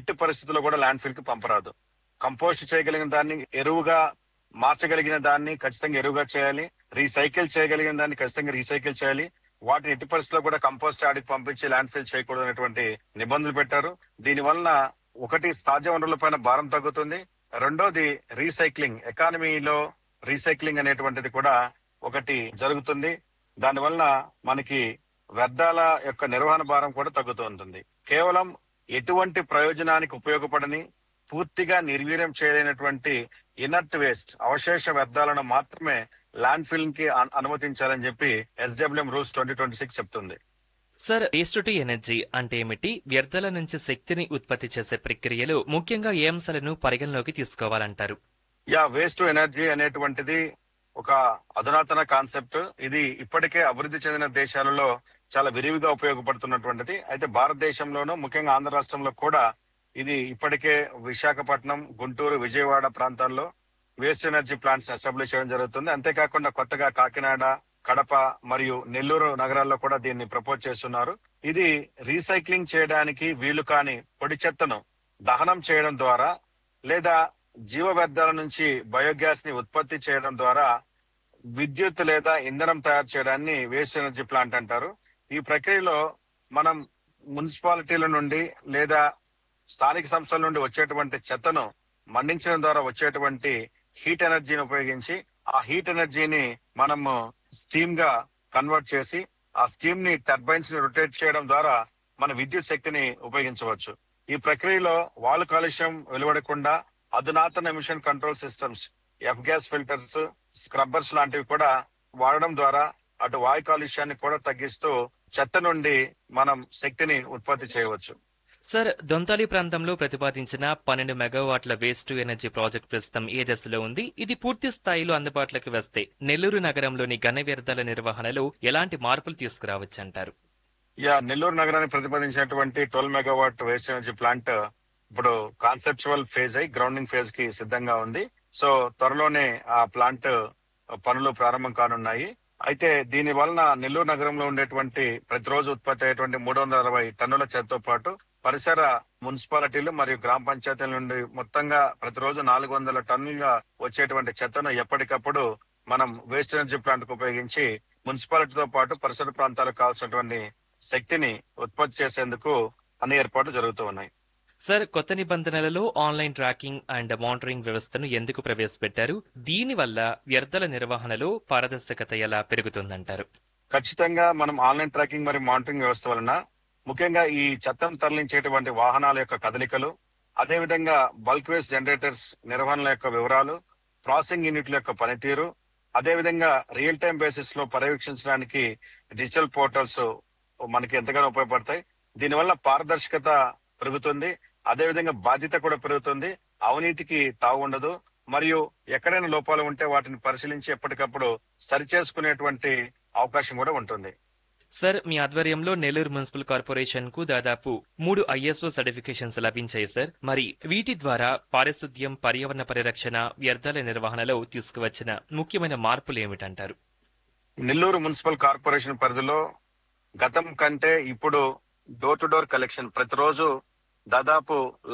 ఎట్టి పరిస్థితుల్లో కూడా ల్యాండ్ ఫిల్ కి పంపరాదు. కంపోస్ట్ చేయగలిగిన దాన్ని ఎరువుగా మార్చగలిగిన దాన్ని ఖచ్చితంగా ఎరువుగా చేయాలి. రీసైకిల్ చేయగలిగిన దాన్ని ఖచ్చితంగా రీసైకిల్ చేయాలి. వాటిని ఎట్టి పరిస్థితుల్లో కూడా కంపోస్ట్ యార్డ్కి పంపించి ల్యాండ్ ఫిల్ చేయకూడదు అనేటువంటి నిబంధనలు పెట్టారు. దీని వలన ఒకటి సహజ వనరుల పైన భారం తగ్గుతుంది. రెండోది రీసైక్లింగ్ ఎకానమీలో రీసైక్లింగ్ అనేటువంటిది కూడా ఒకటి జరుగుతుంది. దానివల్ల మనకి వ్యర్థాల యొక్క నిర్వహణ భారం కూడా తగ్గుతూ ఉంటుంది. కేవలం ఎటువంటి ప్రయోజనానికి ఉపయోగపడని పూర్తిగా నిర్వీర్యం చేయలేనటువంటి ఇనర్ట్ వేస్ట్ అవశేష వ్యర్థాలను మాత్రమే ల్యాండ్ ఫిల్ కి అనుమతించాలని చెప్పి SWM రూల్స్ 2026 చెప్తుంది. సార్, వేస్ట్ టు ఎనర్జీ అంటే ఏమిటి? వ్యర్థాల నుంచి శక్తిని ఉత్పత్తి చేసే ప్రక్రియలో ముఖ్యంగా ఏ అంశాలను పరిగణలోకి తీసుకోవాలంటారు? వేస్ట్ టు ఎనర్జీ అనేటువంటిది ఒక అధునాతన కాన్సెప్ట్. ఇది ఇప్పటికే అభివృద్ధి చెందిన దేశాలలో చాలా విరివిగా ఉపయోగపడుతున్నటువంటిది. అయితే భారతదేశంలోనూ ముఖ్యంగా ఆంధ్ర రాష్ట్రంలో కూడా ఇది ఇప్పటికే విశాఖపట్నం, గుంటూరు, విజయవాడ ప్రాంతాల్లో వేస్ట్ ఎనర్జీ ప్లాంట్స్ ఎస్టాబ్లిష్ చేయడం జరుగుతుంది. అంతేకాకుండా కొత్తగా కాకినాడ, కడప మరియు నెల్లూరు నగరాల్లో కూడా దీన్ని ప్రపోజ్ చేస్తున్నారు. ఇది రీసైక్లింగ్ చేయడానికి వీలు కాని పొడి చెత్తను దహనం చేయడం ద్వారా లేదా జీవ వ్యర్థాల నుంచి బయోగ్యాస్ ని ఉత్పత్తి చేయడం ద్వారా విద్యుత్ లేదా ఇంధనం తయారు చేయడాన్ని వేస్ట్ ఎనర్జీ ప్లాంట్ అంటారు. ఈ ప్రక్రియలో మనం మున్సిపాలిటీల నుండి లేదా స్థానిక సంస్థల నుండి వచ్చేటువంటి చెత్తను మండించడం ద్వారా వచ్చేటువంటి హీట్ ఎనర్జీని ఉపయోగించి ఆ హీట్ ఎనర్జీని మనము స్టీమ్ గా కన్వర్ట్ చేసి ఆ స్టీమ్ ని టర్బైన్స్ ని రొటేట్ చేయడం ద్వారా మన విద్యుత్ శక్తిని ఉపయోగించవచ్చు. ఈ ప్రక్రియలో వాయు కాలుష్యం వెలువడకుండా అధునాతన emission control systems, F gas filters, scrubbers లాంటివి కూడా వాడడం ద్వారా అటు వాయు కాలుష్యాన్ని కూడా తగ్గిస్తూ చెత్త నుండి మనం శక్తిని ఉత్పత్తి చేయవచ్చు. సార్, దొంతాలి ప్రాంతంలో ప్రతిపాదించిన 12 మెగావాట్ల వేస్ట్ టు ఎనర్జీ ప్రాజెక్ట్ ప్రస్తుతం ఏ దశలో ఉంది? ఇది పూర్తి స్థాయిలో అందుబాటులోకి వస్తే నెల్లూరు నగరంలోని ఘన వ్యర్థాల నిర్వహణలో ఎలాంటి మార్పులు తీసుకురావచ్చంటారు? నెల్లూరు నగరానికి ప్రతిపాదించినటువంటి 12 మెగావాట్ వేస్ట్ ఎనర్జీ ప్లాంట్ ఇప్పుడు కాన్సెప్చువల్ ఫేజ్ అయి గ్రౌండింగ్ ఫేజ్ కి సిద్ధంగా ఉంది. సో త్వరలోనే ఆ ప్లాంట్ పనులు ప్రారంభం కానున్నాయి. అయితే దీని వలన నెల్లూరు నగరంలో ఉండేటువంటి ప్రతిరోజు ఉత్పత్తి అయ్యేటువంటి 360 టన్నుల చెత్తతో పాటు పరిసర మున్సిపాలిటీలు మరియు గ్రామ పంచాయతీల నుండి మొత్తంగా ప్రతిరోజు 400 టన్నులుగా వచ్చేటువంటి చెత్తను ఎప్పటికప్పుడు మనం వేస్ట్ ఎనర్జీ ప్లాంట్ కు ఉపయోగించి మున్సిపాలిటీతో పాటు పరిసర ప్రాంతాలకు కావాల్సినటువంటి శక్తిని ఉత్పత్తి చేసేందుకు అన్ని ఏర్పాట్లు జరుగుతూ ఉన్నాయి. సార్, కొత్త నిబంధనలలో ఆన్లైన్ ట్రాకింగ్ అండ్ మానిటరింగ్ వ్యవస్థను ఎందుకు ప్రవేశపెట్టారు? దీనివల్ల వ్యర్థాల నిర్వహణలో పారదర్శకత ఎలా పెరుగుతుందంటారు? ఖచ్చితంగా మనం ఆన్లైన్ ట్రాకింగ్ మరియు మానిటరింగ్ వ్యవస్థ వలన ముఖ్యంగా ఈ చెత్తను తరలించేటువంటి వాహనాల యొక్క కదలికలు, అదేవిధంగా బల్క్ వేస్ట్ జనరేటర్స్ నిర్వహణల యొక్క వివరాలు, ప్రాసెసింగ్ యూనిట్ల యొక్క పనితీరు, అదేవిధంగా రియల్ టైం బేసిస్ లో పర్యవేక్షించడానికి డిజిటల్ పోర్టల్స్ మనకి ఎంతగానో ఉపయోగపడతాయి. దీనివల్ల పారదర్శకత పెరుగుతుంది, అదేవిధంగా బాధ్యత కూడా పెరుగుతుంది, అవినీతికి తావు ఉండదు, మరియు ఎక్కడైనా లోపాలు ఉంటే వాటిని పరిశీలించి ఎప్పటికప్పుడు సరిచేసుకునేటువంటి అవకాశం కూడా ఉంటుంది. సార్, మీ ఆధ్వర్యంలో నెల్లూరు మున్సిపల్ కార్పొరేషన్ కు దాదాపు 3 ISO సర్టిఫికేషన్స్ లభించాయి సార్. మరి వీటి ద్వారా పారిశుద్ధ్యం, పర్యావరణ పరిరక్షణ, వ్యర్థాల నిర్వహణలో తీసుకువచ్చిన ముఖ్యమైన మార్పులు ఏమిటంటారు? నెల్లూరు మున్సిపల్ కార్పొరేషన్ పరిధిలో గతం కంటే ఇప్పుడు డోర్ టు డోర్ కలెక్షన్ ప్రతిరోజు దాదాపు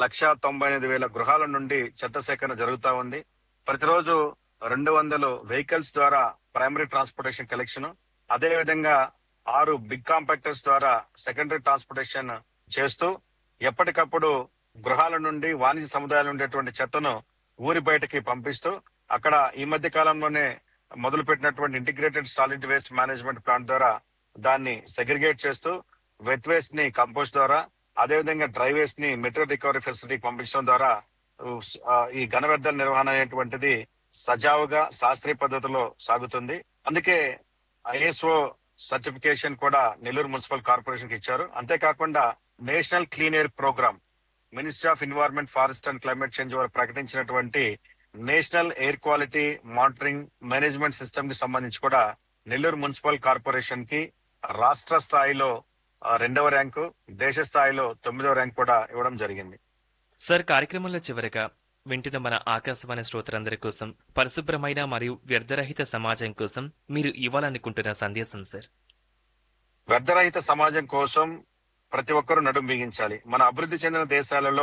1,98,000 గృహాల నుండి చెత్త సేకరణ జరుగుతా ఉంది. ప్రతిరోజు 200 వెహికల్స్ ద్వారా ప్రైమరీ ట్రాన్స్పోర్టేషన్ కలెక్షన్, అదేవిధంగా 6 బిగ్ కాంపాక్టర్స్ ద్వారా సెకండరీ ట్రాన్స్పోర్టేషన్ చేస్తూ ఎప్పటికప్పుడు గృహాల నుండి వాణిజ్య సముదాయాలు ఉండేటువంటి చెత్తను ఊరి బయటకి పంపిస్తూ అక్కడ ఈ మధ్య కాలంలోనే మొదలు పెట్టినటువంటి integrated solid waste management plant ద్వారా దాన్ని సెగ్రిగేట్ చేస్తూ వెట్ వేస్ట్ ని కంపోస్ట్ ద్వారా, అదేవిధంగా డ్రై వేస్ట్ ని మెటీరియల్ రికవరీ ఫెసిలిటీకి పంపించడం ద్వారా ఈ ఘన వ్యర్థాల నిర్వహణ అనేటువంటిది సజావుగా శాస్త్రీయ పద్ధతిలో సాగుతుంది. అందుకే ISO సర్టిఫికేషన్ కూడా నెల్లూరు మున్సిపల్ కార్పొరేషన్ కి ఇచ్చారు. అంతేకాకుండా national clean air programme, ministry of environment, forest and climate change వారు ప్రకటించినటువంటి national air quality monitoring management system కి సంబంధించి కూడా నెల్లూరు మున్సిపల్ కార్పొరేషన్ కి రాష్ట్ర స్థాయిలో 2వ ర్యాంకు, దేశ స్థాయిలో 9వ ర్యాంకు కూడా ఇవ్వడం జరిగింది. సార్, కార్యక్రమంలో చివరగా వింటున్న మన ఆకాశవాణి శ్రోతలందరి కోసం పరిశుభ్రమైన మరియు వ్యర్థరహిత సమాజం కోసం మీరు ఇవ్వాలనుకుంటున్న సందేశం సార్? వ్యర్థరహిత సమాజం కోసం ప్రతి ఒక్కరూ నడుం బిగించాలి. మన అభివృద్ధి చెందిన దేశాలలో